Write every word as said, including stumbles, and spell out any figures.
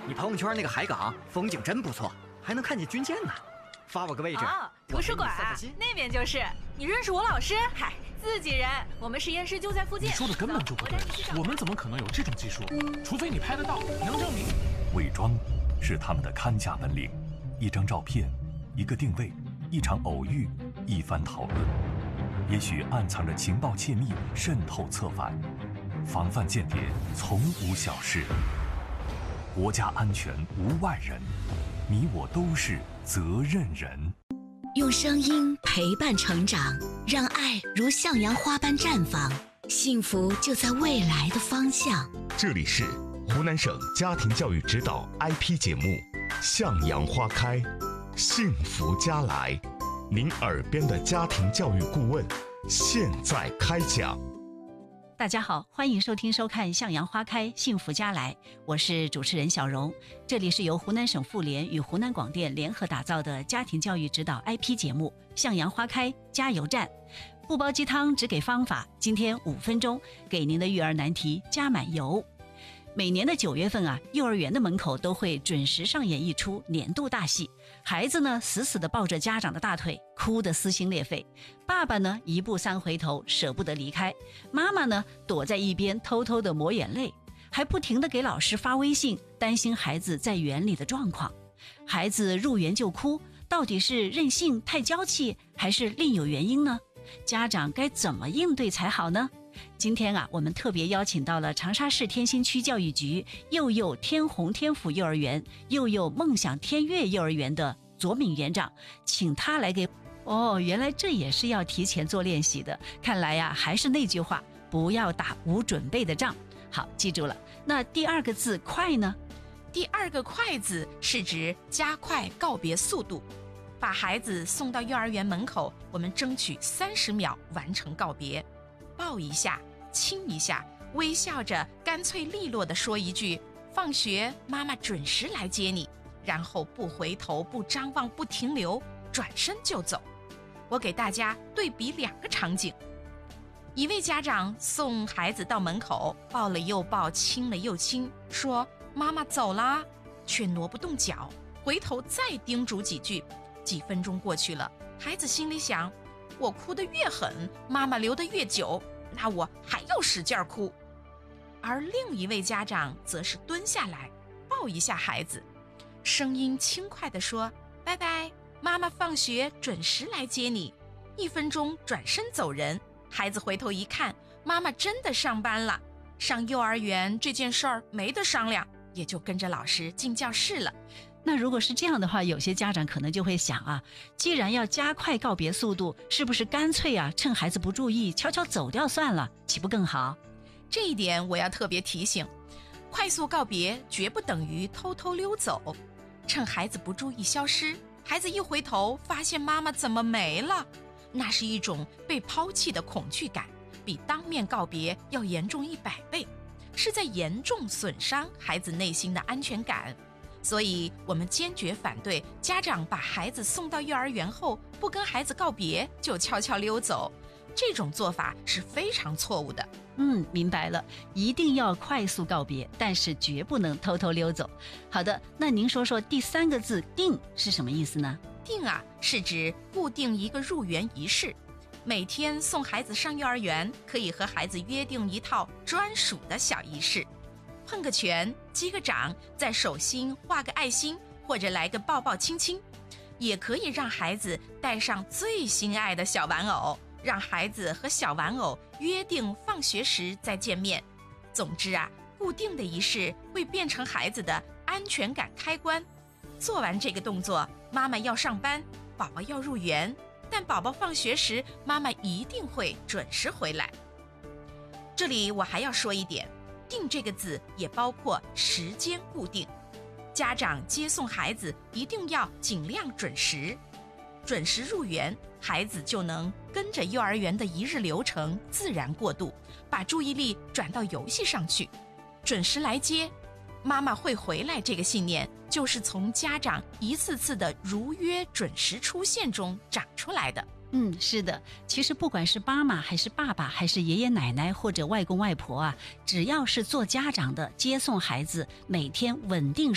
你朋友圈那个海港风景真不错，还能看见军舰呢。发我个位置。 哦，图书馆啊，那边就是。你认识我老师？嗨，自己人，我们实验室就在附近。 你说的根本就不对，我们怎么可能有这种技术？除非你拍得到，能证明。 伪装是他们的看家本领，一张照片，一个定位，一场偶遇，一番讨论，也许暗藏着情报窃密渗透策反，防范间谍从无小事。国家安全无外人，你我都是责任人。 用声音陪伴成长，让爱如向阳花般绽放，幸福就在未来的方向。 这里是湖南省家庭教育指导 I P 节目《向阳花开，幸福家来》，您耳边的家庭教育顾问现在开讲。 大家好，欢迎收听收看《向阳花开，幸福家来》，我是主持人小荣。这里是由湖南省妇联与湖南广电联合打造的家庭教育指导 I P 节目《向阳花开加油站》，不包鸡汤，只给方法。今天五分钟，给您的育儿难题加满油。每年的九月份啊，幼儿园的门口都会准时上演一出年度大戏。孩子呢，死死地抱着家长的大腿，哭得撕心裂肺；爸爸呢，一步三回头，舍不得离开；妈妈呢，躲在一边偷偷地抹眼泪，还不停地给老师发微信，担心孩子在园里的状况。孩子入园就哭，到底是任性太娇气，还是另有原因呢？家长该怎么应对才好呢？今天啊，我们特别邀请到了长沙市天心区教育局幼幼天虹天府幼儿园、幼幼梦想天悦幼儿园的左敏园长，请他来给哦，原来这也是要提前做练习的。看来呀、啊，还是那句话，不要打无准备的仗。好，记住了。那第二个字快呢？ 第二个快字是指加快告别速度。把孩子送到幼儿园门口，我们争取三十秒完成告别。抱一下，亲一下，微笑着干脆利落地说一句放学妈妈准时来接你，然后不回头，不张望，不停留，转身就走。我给大家对比两个场景。一位家长送孩子到门口，抱了又抱，亲了又亲，说妈妈走啦，却挪不动脚，回头再叮嘱几句。几分钟过去了，孩子心里想，我哭得越狠，妈妈留得越久，那我还要使劲哭。而另一位家长则是蹲下来抱一下孩子，声音轻快地说，拜拜，妈妈放学准时来接你。一分钟转身走人。孩子回头一看，妈妈真的上班了，上幼儿园这件事儿没得商量，也就跟着老师进教室了。 那如果是这样的话，有些家长可能就会想啊，既然要加快告别速度，是不是干脆啊，趁孩子不注意悄悄走掉算了，岂不更好？ 这一点我要特别提醒，快速告别绝不等于偷偷溜走。趁孩子不注意消失，孩子一回头发现妈妈怎么没了，那是一种被抛弃的恐惧感，比当面告别要严重一百倍，是在严重损伤孩子内心的安全感。所以我们坚决反对家长把孩子送到幼儿园后不跟孩子告别就悄悄溜走，这种做法是非常错误的。 嗯，明白了，一定要快速告别，但是绝不能偷偷溜走。好的，那您说说第三个字定是什么意思呢？ 定啊，是指固定一个入园仪式。每天送孩子上幼儿园，可以和孩子约定一套专属的小仪式，碰个拳，击个掌，在手心画个爱心，或者来个抱抱亲亲。也可以让孩子带上最心爱的小玩偶，让孩子和小玩偶约定放学时再见面。总之啊，固定的仪式会变成孩子的安全感开关。做完这个动作，妈妈要上班，宝宝要入园，但宝宝放学时，妈妈一定会准时回来。这里我还要说一点，定这个字也包括时间固定。家长接送孩子一定要尽量准时，准时入园，孩子就能跟着幼儿园的一日流程自然过渡，把注意力转到游戏上去。准时来接，妈妈会回来，这个信念就是从家长一次次的如约准时出现中长出来的。 嗯，是的，其实不管是妈妈还是爸爸还是爷爷奶奶或者外公外婆啊，只要是做家长的，接送孩子每天稳定